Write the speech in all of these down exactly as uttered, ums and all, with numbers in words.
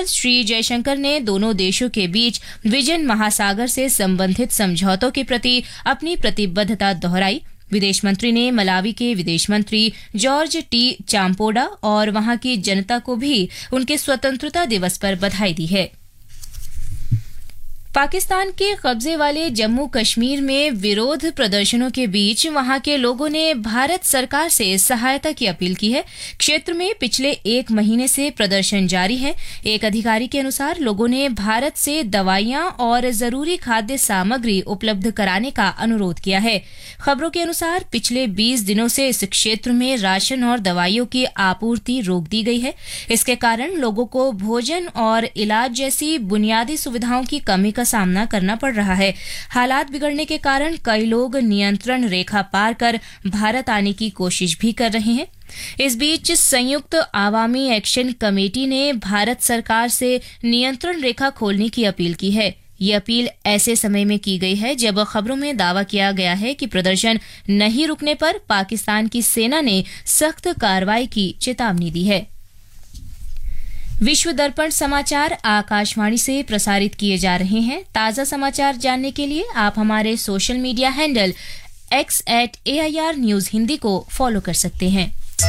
सांसद श्री जयशंकर ने दोनों देशों के बीच विजन महासागर से संबंधित समझौतों के प्रति अपनी प्रतिबद्धता दोहराई। विदेश मंत्री ने मलावी के विदेश मंत्री जॉर्ज टी चाम्पोडा और वहां की जनता को भी उनके स्वतंत्रता दिवस पर बधाई दी है। पाकिस्तान के कब्जे वाले जम्मू कश्मीर में विरोध प्रदर्शनों के बीच वहां के लोगों ने भारत सरकार से सहायता की अपील की है। क्षेत्र में पिछले एक महीने से प्रदर्शन जारी है। एक अधिकारी के अनुसार लोगों ने भारत से दवाइयां और जरूरी खाद्य सामग्री उपलब्ध कराने का अनुरोध किया है। खबरों के अनुसार पिछले बीस दिनों से इस क्षेत्र में राशन और दवाइयों की आपूर्ति रोक दी गई है। इसके कारण लोगों को भोजन और इलाज जैसी बुनियादी सुविधाओं की कमी का सामना करना पड़ रहा है। हालात बिगड़ने के कारण कई लोग नियंत्रण रेखा पार कर भारत आने की कोशिश भी कर रहे हैं। इस बीच संयुक्त आवामी एक्शन कमेटी ने भारत सरकार से नियंत्रण रेखा खोलने की अपील की है। ये अपील ऐसे समय में की गई है जब खबरों में दावा किया गया है कि प्रदर्शन नहीं रुकने पर पाकिस्तान की सेना ने सख्त कार्रवाई की चेतावनी दी है। विश्व दर्पण समाचार आकाशवाणी से प्रसारित किए जा रहे हैं। ताजा समाचार जानने के लिए आप हमारे social media handle x eight A I R news Hindi को फॉलो कर सकते हैं।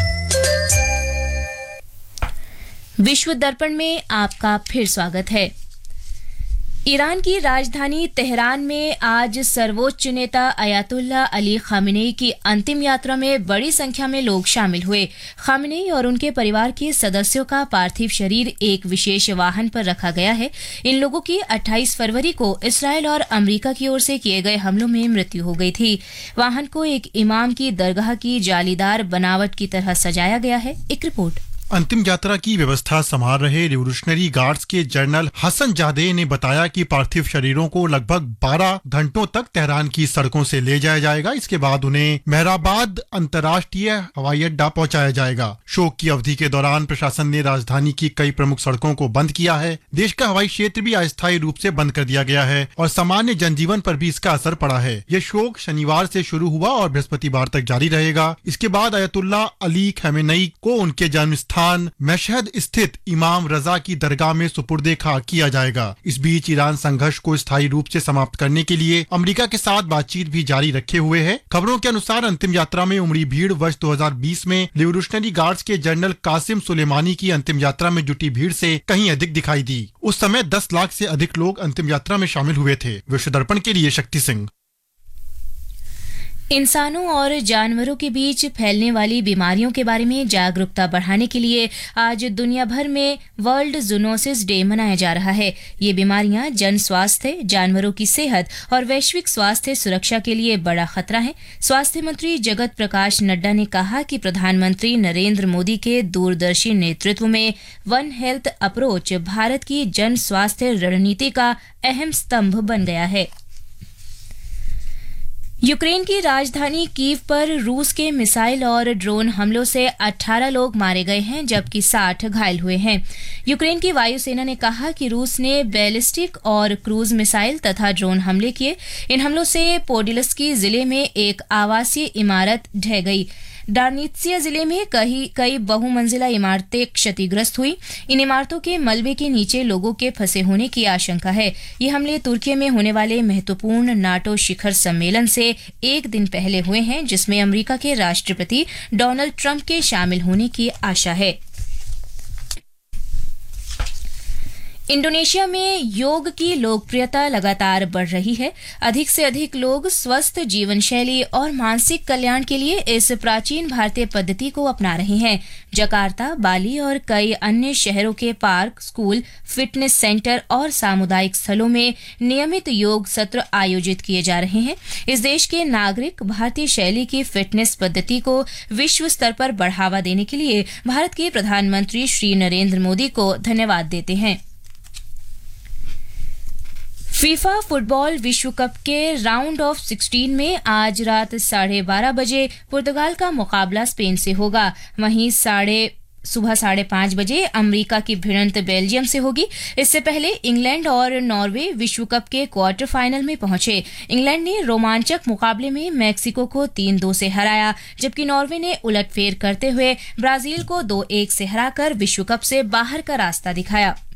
विश्व दर्पण में आपका फिर स्वागत है। ईरान की राजधानी तेहरान में आज सर्वोच्च नेता अयातुल्ला अली खामेनेई की अंतिम यात्रा में बड़ी संख्या में लोग शामिल हुए। खामेनेई और उनके परिवार के सदस्यों का पार्थिव शरीर एक विशेष वाहन पर रखा गया है। इन लोगों की अट्ठाईस फरवरी को इसराइल और अमेरिका की ओर से किए गए हमलों में मृत्यु हो गई थी। वाहन को एक इमाम की दरगाह की जालीदार बनावट की तरह सजाया गया है। एक रिपोर्ट। अंतिम यात्रा की व्यवस्था संभाल रहे रिवोल्यूशनरी गार्ड्स के जनरल हसन जादे ने बताया कि पार्थिव शरीरों को लगभग बारह घंटों तक तेहरान की सड़कों से ले जाया जाएगा। इसके बाद उन्हें मेहराबाद अंतर्राष्ट्रीय हवाई अड्डा पहुंचाया जाएगा। शोक की अवधि के दौरान प्रशासन ने राजधानी की कई प्रमुख सड़कों को बंद किया है। देश का हवाई क्षेत्र भी अस्थायी रूप से बंद कर दिया गया है और सामान्य जनजीवन पर भी इसका असर पड़ा है। यह शोक शनिवार से शुरू हुआ और बृहस्पतिवार तक जारी रहेगा। इसके बाद अयतुल्ला अली खामेनेई को उनके जन्म स्थान मशहद स्थित इमाम रजा की दरगाह में सुपुर्दे खाक किया जाएगा। इस बीच ईरान संघर्ष को स्थायी रूप से समाप्त करने के लिए अमेरिका के साथ बातचीत भी जारी रखे हुए है। खबरों के अनुसार अंतिम यात्रा में उमड़ी भीड़ वर्ष दो हज़ार बीस में रिवोल्यूशनरी गार्ड्स के जनरल कासिम सुलेमानी की अंतिम यात्रा में जुटी भीड़ से कहीं अधिक दिखाई दी। उस समय दस लाख से अधिक लोग अंतिम यात्रा में शामिल हुए थे। विश्व दर्पण के लिए शक्ति सिंह। इंसानों और जानवरों के बीच फैलने वाली बीमारियों के बारे में जागरूकता बढ़ाने के लिए आज दुनिया भर में वर्ल्ड जूनोसिस डे मनाया जा रहा है। ये बीमारियां जन स्वास्थ्य, जानवरों की सेहत और वैश्विक स्वास्थ्य सुरक्षा के लिए बड़ा खतरा है। स्वास्थ्य मंत्री जगत प्रकाश नड्डा ने कहा कि प्रधानमंत्री नरेंद्र मोदी के दूरदर्शी नेतृत्व में वन हेल्थ अप्रोच भारत की जन स्वास्थ्य रणनीति का अहम स्तंभ बन गया है। यूक्रेन की राजधानी कीव पर रूस के मिसाइल और ड्रोन हमलों से अठारह लोग मारे गए हैं जबकि साठ घायल हुए हैं। यूक्रेन की वायुसेना ने कहा कि रूस ने बैलिस्टिक और क्रूज मिसाइल तथा ड्रोन हमले किए। इन हमलों से पोडिलस्की जिले में एक आवासीय इमारत ढह गई। डार्नित्सिया जिले में कई कई बहुमंजिला इमारतें क्षतिग्रस्त हुई। इन इमारतों के मलबे के नीचे लोगों के फंसे होने की आशंका है। ये हमले तुर्की में होने वाले महत्वपूर्ण नाटो शिखर सम्मेलन से एक दिन पहले हुए हैं, जिसमें अमेरिका के राष्ट्रपति डोनाल्ड ट्रंप के शामिल होने की आशा है। इंडोनेशिया में योग की लोकप्रियता लगातार बढ़ रही है। अधिक से अधिक लोग स्वस्थ जीवन शैली और मानसिक कल्याण के लिए इस प्राचीन भारतीय पद्धति को अपना रहे हैं। जकार्ता, बाली और कई अन्य शहरों के पार्क, स्कूल, फिटनेस सेंटर और सामुदायिक स्थलों में नियमित योग सत्र आयोजित किए जा रहे हैं। इस देश के नागरिक भारतीय शैली की फिटनेस पद्धति को विश्व स्तर पर बढ़ावा देने के लिए भारत के प्रधानमंत्री श्री नरेंद्र मोदी को धन्यवाद देते हैं। फीफा फुटबॉल विश्व कप के राउंड ऑफ सिक्सटीन में आज रात साढ़े बारह बजे पुर्तगाल का मुकाबला स्पेन से होगा। वहीं साढ़े सुबह साढ़े पांच बजे अमेरिका की भिड़ंत बेल्जियम से होगी। इससे पहले इंग्लैंड और नॉर्वे विश्व कप के क्वार्टर फाइनल में पहुंचे। इंग्लैंड ने रोमांचक मुकाबले में मैक्सिको को तीन दो से हराया, जबकि नॉर्वे ने उलटफेर करते हुए ब्राजील को दो एक से हराकर विश्व कप से बाहर का रास्ता दिखाया।